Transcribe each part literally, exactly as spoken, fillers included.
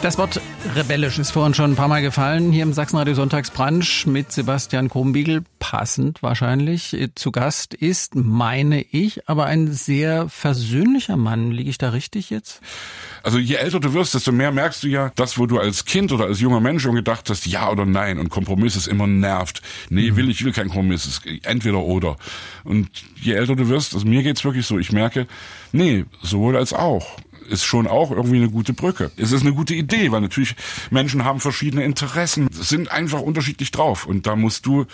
Das Wort rebellisch ist vorhin schon ein paar Mal gefallen. Hier im Sachsenradio Sonntagsbrunch mit Sebastian Krumbiegel, passend wahrscheinlich. Zu Gast ist, meine ich, aber ein sehr versöhnlicher Mann. Liege ich da richtig jetzt? Also je älter du wirst, desto mehr merkst du ja, das, wo du als Kind oder als junger Mensch schon gedacht hast, ja oder nein, und Kompromiss ist immer nervt. Nee, will ich, will kein Kompromiss, ist entweder oder. Und je älter du wirst, also mir geht's wirklich so, ich merke, nee, sowohl als auch. Ist schon auch irgendwie eine gute Brücke. Es ist eine gute Idee, weil natürlich Menschen haben verschiedene Interessen, sind einfach unterschiedlich drauf. Und da musst du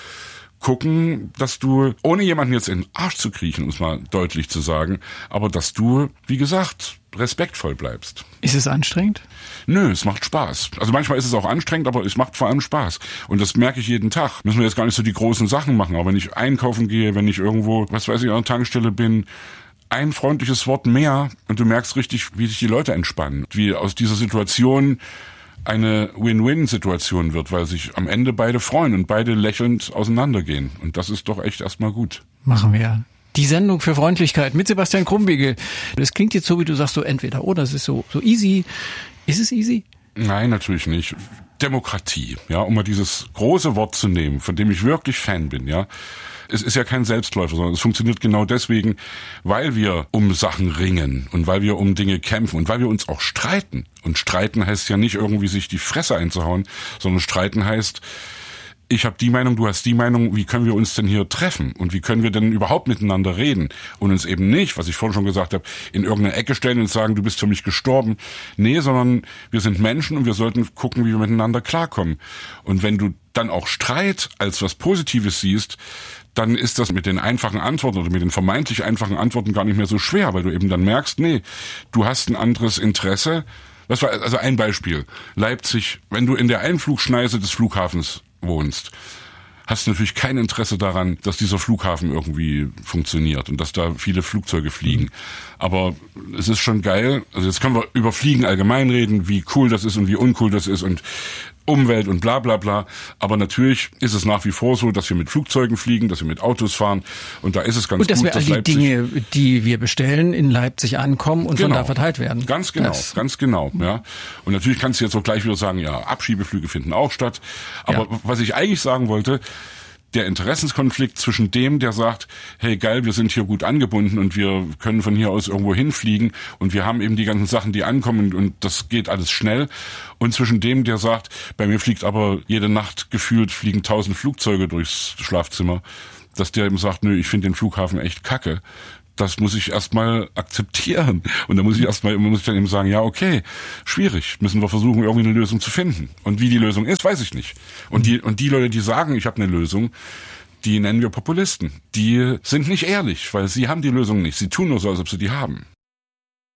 gucken, dass du, ohne jemanden jetzt in den Arsch zu kriechen, um es mal deutlich zu sagen, aber dass du, wie gesagt, respektvoll bleibst. Ist es anstrengend? Nö, es macht Spaß. Also manchmal ist es auch anstrengend, aber es macht vor allem Spaß. Und das merke ich jeden Tag. Müssen wir jetzt gar nicht so die großen Sachen machen, aber wenn ich einkaufen gehe, wenn ich irgendwo, was weiß ich, an der Tankstelle bin, ein freundliches Wort mehr und du merkst richtig, wie sich die Leute entspannen. Wie aus dieser Situation eine Win-Win-Situation wird, weil sich am Ende beide freuen und beide lächelnd auseinandergehen. Und das ist doch echt erstmal gut. Machen wir. Die Sendung für Freundlichkeit mit Sebastian Krumbiegel. Das klingt jetzt so, wie du sagst, so entweder oder. Das ist so, so easy. Ist es easy? Nein, natürlich nicht. Demokratie, ja, um mal dieses große Wort zu nehmen, von dem ich wirklich Fan bin, ja. Es ist ja kein Selbstläufer, sondern es funktioniert genau deswegen, weil wir um Sachen ringen und weil wir um Dinge kämpfen und weil wir uns auch streiten. Und streiten heißt ja nicht irgendwie sich die Fresse einzuhauen, sondern streiten heißt, ich habe die Meinung, du hast die Meinung, wie können wir uns denn hier treffen? Und wie können wir denn überhaupt miteinander reden? Und uns eben nicht, was ich vorhin schon gesagt habe, in irgendeine Ecke stellen und sagen, du bist für mich gestorben. Nee, sondern wir sind Menschen und wir sollten gucken, wie wir miteinander klarkommen. Und wenn du dann auch Streit als was Positives siehst, dann ist das mit den einfachen Antworten oder mit den vermeintlich einfachen Antworten gar nicht mehr so schwer, weil du eben dann merkst, nee, du hast ein anderes Interesse. Das war also ein Beispiel. Leipzig, wenn du in der Einflugschneise des Flughafens wohnst, hast du natürlich kein Interesse daran, dass dieser Flughafen irgendwie funktioniert und dass da viele Flugzeuge fliegen. Mhm. Aber es ist schon geil. Also jetzt können wir über Fliegen allgemein reden, wie cool das ist und wie uncool das ist und Umwelt und bla bla bla. Aber natürlich ist es nach wie vor so, dass wir mit Flugzeugen fliegen, dass wir mit Autos fahren. Und da ist es ganz und dass gut, wir all dass die Leipzig Dinge, die wir bestellen, in Leipzig ankommen und genau. von da verteilt werden. Ganz genau, das. ganz genau. Ja. Und natürlich kannst du jetzt auch gleich wieder sagen, ja, Abschiebeflüge finden auch statt. Aber ja. Was ich eigentlich sagen wollte, der Interessenskonflikt zwischen dem, der sagt, hey geil, wir sind hier gut angebunden und wir können von hier aus irgendwo hinfliegen und wir haben eben die ganzen Sachen, die ankommen und das geht alles schnell, und zwischen dem, der sagt, bei mir fliegt aber jede Nacht gefühlt fliegen tausend Flugzeuge durchs Schlafzimmer, dass der eben sagt, nö, ich finde den Flughafen echt kacke. Das muss ich erstmal akzeptieren. Und da muss ich erstmal, muss ich dann eben sagen, ja, okay, schwierig. Müssen wir versuchen, irgendwie eine Lösung zu finden. Und wie die Lösung ist, weiß ich nicht. Und die, und die Leute, die sagen, ich habe eine Lösung, die nennen wir Populisten. Die sind nicht ehrlich, weil sie haben die Lösung nicht. Sie tun nur so, als ob sie die haben.